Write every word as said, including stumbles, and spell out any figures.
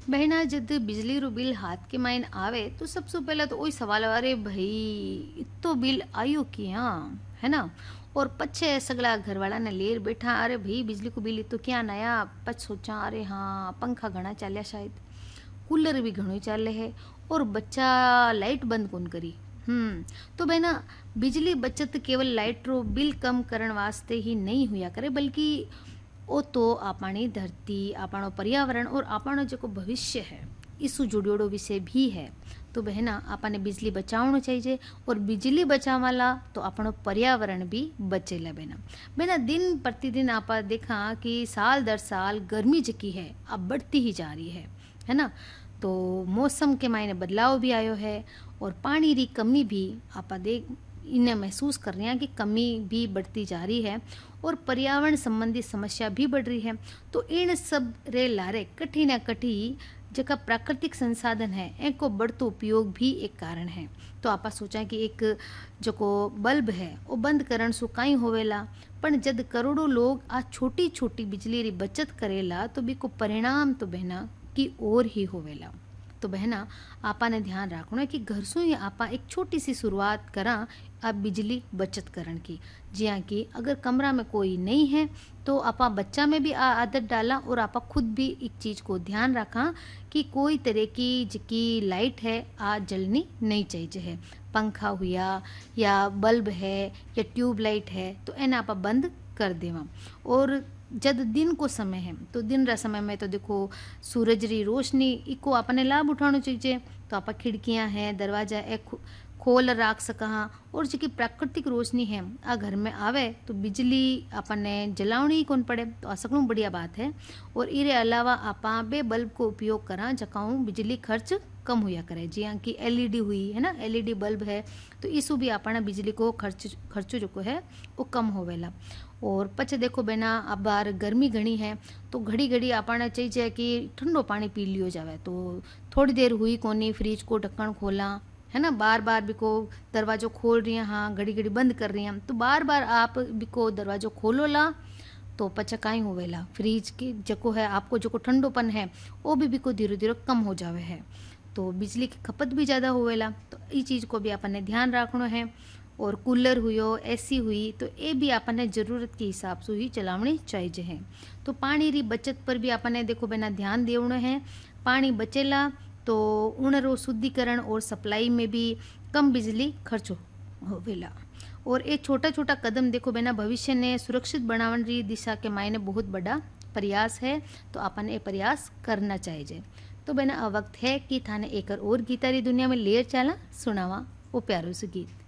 बहना जद बिजली रो बिल हाथ के माइन आवे तो सबसे पहला तो वही सवाल, अरे भाई इतो बिल आयो क्या, है ना। और पछे सगला घर वाला ने लेर बैठा, अरे भाई बिजली को बिल तो क्या नया। पछ सोचा अरे हाँ पंखा घना चाल्या, शायद कूलर भी घणो चाले है, और बच्चा लाइट बंद कौन करी। हम्म तो बहना बिजली बचत केवल लाइट रो बिल कम करण वास्ते ही नहीं हुआ करे, बल्कि ओ तो आपणी धरती, आपणो पर्यावरण और आपणो जो भविष्य है इसु जुड़ियोड़ो विषय भी है। तो बहना आपने बिजली बचावनो चाहिए, और बिजली बचावाला तो आपणो पर्यावरण भी बचेला। बहना बहना दिन प्रतिदिन आप देखा कि साल दर साल गर्मी जकी है अब बढ़ती ही जा रही है है ना। तो मौसम के मायने बदलाव भी आयो है, और पानी री कमी भी आप देख इन्हें महसूस कर रहे हैं कि कमी भी बढ़ती जा रही है, और पर्यावरण संबंधी समस्या भी बढ़ रही है। तो इन सब रे लारे कठी ना कठी जका प्राकृतिक संसाधन है इनको बढ़तो उपयोग भी एक कारण है। तो आप सोचा कि एक जो बल्ब है वो बंद करण सु काई होवेला, पण जद करोड़ों लोग आ छोटी छोटी बिजली री बचत करेला तो बिको परिणाम तो बहना की ओर ही होवेला। तो बहना आपा ने ध्यान रखना है कि घर से ही आपा एक छोटी सी शुरुआत करा आप बिजली बचत करण की। जिया कि अगर कमरा में कोई नहीं है तो आपा बच्चा में भी आ आदत डाला, और आपा खुद भी एक चीज़ को ध्यान रखा कि कोई तरह की जिकी लाइट है आ जलनी नहीं चाहिए है। पंखा हुआ या बल्ब है या ट्यूब लाइट है तो एना आपा बंद कर देवा। और जब दिन को समय है तो दिन रा समय में तो देखो सूरज री रोशनी इको अपने लाभ उठाना चाहिए। तो आप खिड़कियां हैं दरवाजा एक खोल राख सका, और जी प्राकृतिक रोशनी है आ घर में आवे तो बिजली अपने जलावनी ही कौन पड़े, तो आ सकूँ बढ़िया बात है। और इरे अलावा आप बे बल्ब को उपयोग करा जकाऊँ बिजली खर्च कम हुआ करे। जी हाँ कि एलईडी हुई है ना, एलईडी बल्ब है तो इसु भी अपना बिजली को खर्च खर्चो जो है वो कम होवेला। और पछे देखो बेना अब बार गर्मी घनी है तो घड़ी घड़ी आपने चाहिए कि ठंडो पानी पी लियो जावे, तो थोड़ी देर हुई कोनी फ्रिज को ढक्कन खोला है ना, बार बार बिको दरवाजो खोल रही हैं, हाँ घड़ी घड़ी बंद कर रही हैं, तो बार बार आप बिको दरवाजो खोलो ला तो पचा काई होवेला फ्रिज की जको है आपको जो ठंडोपन है वो भी बिको धीरे धीरे कम हो जावे है। तो बिजली की खपत भी ज़्यादा होवेला, तो ये चीज़ को भी अपने ध्यान रखना है। और कूलर हुयो एसी हुई तो ये भी अपने ज़रूरत के हिसाब से ही चलावनी चाहिए है। तो पानी री बचत पर भी अपने देखो बिना ध्यान देवनो है। पानी बचेला तो उणरो शुद्धिकरण और सप्लाई में भी कम बिजली खर्च होवेला। और ये छोटा छोटा कदम देखो बिना भविष्य ने सुरक्षित बनावन री दिशा के मायने बहुत बड़ा प्रयास है, तो अपन ये प्रयास करना चाहिए। तो बिना वक्त है कि थाने एक और गीता री दुनिया में लेर चाला सुनावा वो प्यारो से गीत।